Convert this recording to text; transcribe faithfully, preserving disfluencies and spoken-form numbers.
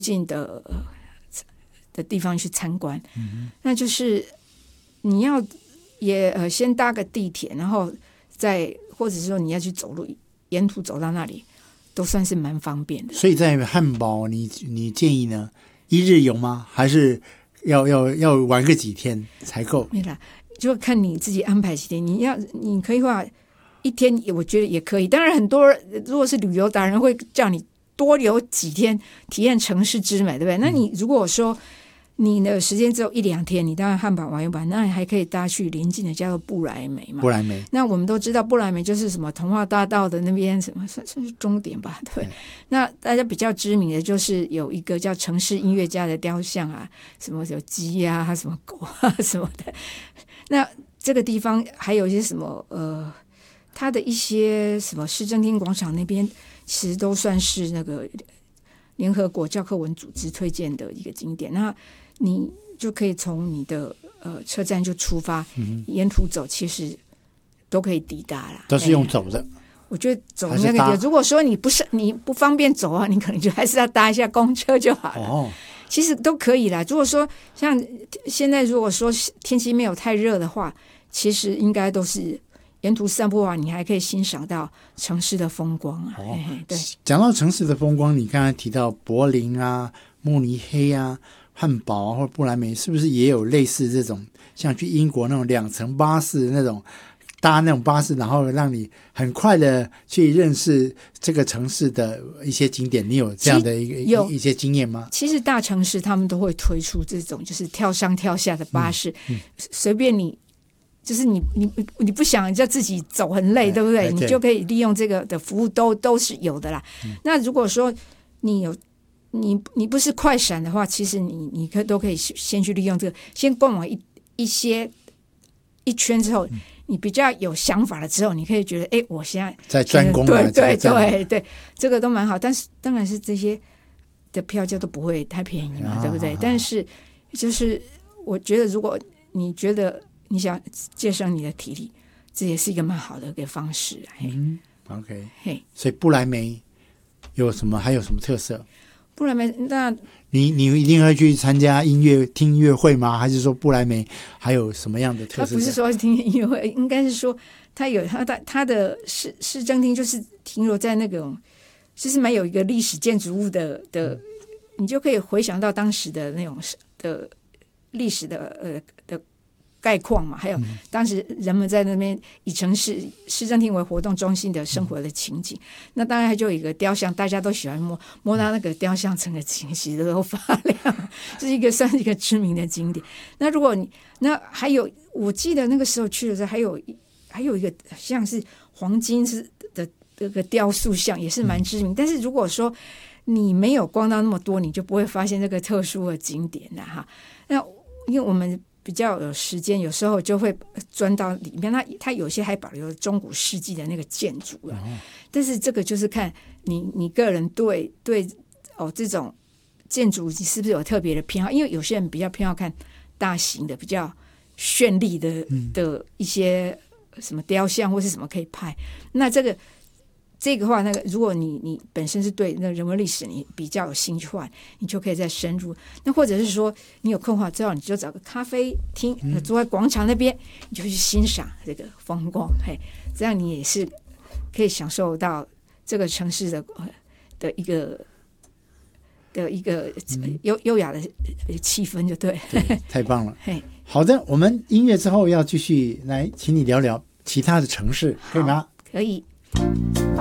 近的的地方去参观，嗯、那就是你要也呃先搭个地铁，然后再或者是说你要去走路，沿途走到那里都算是蛮方便的。 所以在汉堡你你建议呢一日游吗？还是要要要玩个几天才够？ 没啦，就看你自己安排几天。你要你可以话一天，我觉得也可以。当然很多如果是旅游达人会叫你多留几天体验城市之美，对不对？那你如果说你的时间只有一两天，你当然汉堡玩一玩，那你还可以搭去邻近的叫做布莱梅嘛。 布莱梅， 那我们都知道布莱梅就是什么童话大道的那边什么算是终点吧，对。那大家比较知名的就是有一个叫城市音乐家的雕像啊，什么有鸡啊，什么狗啊什么的。那这个地方还有一些什么呃，它的一些什么市政厅广场那边，其实都算是那个联合国教科文组织推荐的一个景点。那你就可以从你的呃车站就出发，嗯、沿途走，其实都可以抵达啦。 都是用走的。 我觉得走那个地，如果说你不是你不方便走啊，你可能就还是要搭一下公车就好了。哦，其实都可以啦。如果说像现在，如果说天气没有太热的话，其实应该都是沿途散步啊，你还可以欣赏到城市的风光啊。哦，嘿嘿对， 讲到城市的风光，你刚才提到柏林啊、慕尼黑啊、汉堡啊或者布莱梅，是不是也有类似这种像去英国那种两层巴士那种搭那种巴士，然后让你很快的去认识这个城市的一些景点？你有这样的一个一些经验吗？ 其实大城市他们都会推出这种就是跳上跳下的巴士，嗯嗯、随便你。就是你你你不想叫自己走很累，对不对？你就可以利用这个的服务都都是有的啦。嗯、那如果说你有你你不是快闪的话，其实你你可都可以先去利用这个，先逛完一一些一圈之后，嗯、你比较有想法了之后，你可以觉得，哎，我现在在专攻对对对对，这个都蛮好。但是当然是这些的票价都不会太便宜嘛，啊、对不对？但是就是我觉得，如果你觉得你想节省你的体力，这也是一个蛮好的一个方式。 嗯 ，OK， 嘿，所以布莱梅有什么？还有什么特色？ 布莱梅，那你你一定会去参加音乐听音乐会吗？还是说布莱梅还有什么样的特色？ 他不是说听音乐会，应该是说他有他的他的市市政厅，就是停留在那种，就是蛮有一个历史建筑物的的，你就可以回想到当时的那种的历史的呃的。概况嘛，还有当时人们在那边以城市市政厅为活动中心的生活的情景。那当然就有一个雕像，大家都喜欢摸摸到那个雕像，整个情绪都发亮，这是一个算是一个知名的景点。那如果你那还有，我记得那个时候去的时候，还有还有一个像是黄金是的这个雕塑像，也是蛮知名。但是如果说你没有逛到那么多，你就不会发现这个特殊的景点了哈。那因为我们比较有时间，有时候就会钻到里面。它它有些还保留了中古世纪的那个建筑了，哦、但是这个就是看你你个人对对哦这种建筑是不是有特别的偏好？因为有些人比较偏好看大型的、比较绚丽的的一些什么雕像或是什么可以拍。那这个。这个话，那个如果你你本身是对那人文历史你比较有兴趣的话，你就可以再深入。那或者是说你有空的话，最好你就找个咖啡厅，坐在广场那边，你就去欣赏这个风光。嘿，这样你也是可以享受到这个城市的的一个的一个优优雅的气氛，就对。 对，太棒了。嘿，好的，我们音乐之后要继续来，请你聊聊其他的城市，可以吗？ 可以。